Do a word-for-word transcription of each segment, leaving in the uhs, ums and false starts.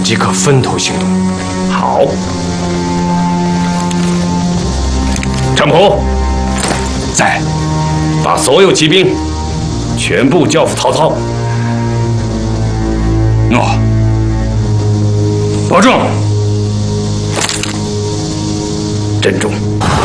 即可分头行动。 好，张鹏在，把所有骑兵全部交付曹操。 诺，保重。 珍重。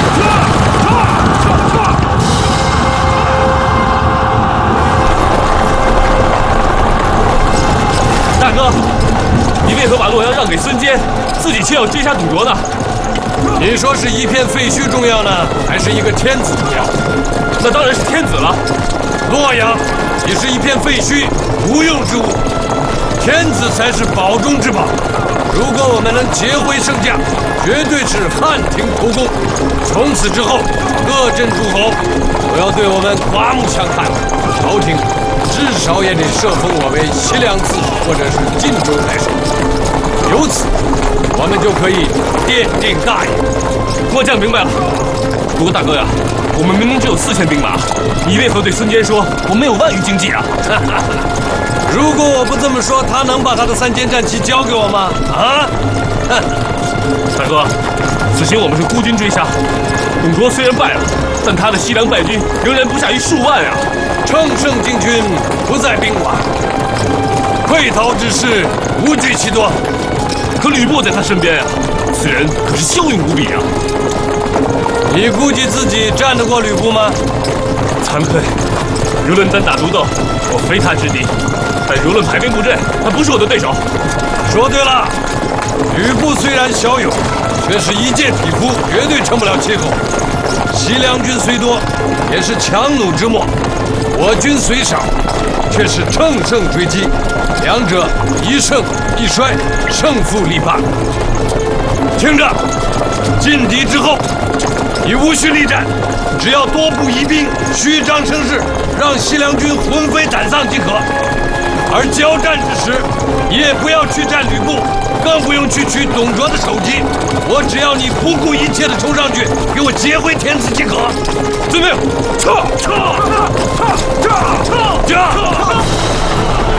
大哥，你为何把洛阳让给孙坚，自己却要接下董卓呢？ 你说是一片废墟重要呢，还是一个天子重要？ 那当然是天子了。 洛阳也是一片废墟，无用之物，天子才是宝中之宝。如果我们能劫回圣驾，绝对是汉庭国公。从此之后，各镇诸侯都要对我们刮目相看，朝廷至少也得册封我为西凉刺史或者是晋州太守。由此，我们就可以奠定大业。 末将明白了。不过大哥呀，我们明明只有四千兵马，你为何对孙坚说我们有万余精骑啊？ 如果我不这么说，他能把他的三千战骑交给我吗？啊！ 大哥，此行我们是孤军追杀，董卓虽然败了，但他的西凉败军仍然不下于数万啊！ 乘胜进军不在兵马，溃逃之势无惧其多。 可吕布在他身边啊，此人可是骁勇无比啊！ 你估计自己战得过吕布吗？ 惭愧，如论单打独斗，我非他之敌。但如论排兵布阵，他不是我的对手。 说对了，吕布虽然骁勇，却是一介匹夫，绝对成不了气候。西凉军虽多，也是强弩之末；我军虽少，却是乘胜追击，两者一胜一衰，胜负立判。听着，进敌之后，你无需力战，只要多布疑兵，虚张声势，让西凉军魂飞胆丧即可。而交战之时，你也不要去战吕布，更不用去取董卓的首级。我只要你不顾一切的冲上去，给我劫回天子即可。 遵命，撤撤。